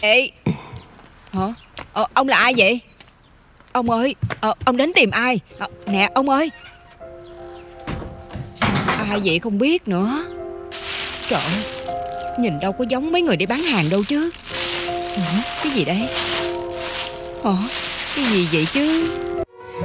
Ê. Hả? Ông là ai vậy? Ông ơi, ông đến tìm ai? Nè ông ơi. Ai vậy không biết nữa. Trời ơi, nhìn đâu có giống mấy người đi bán hàng đâu chứ. Cái gì đây? Cái gì vậy chứ?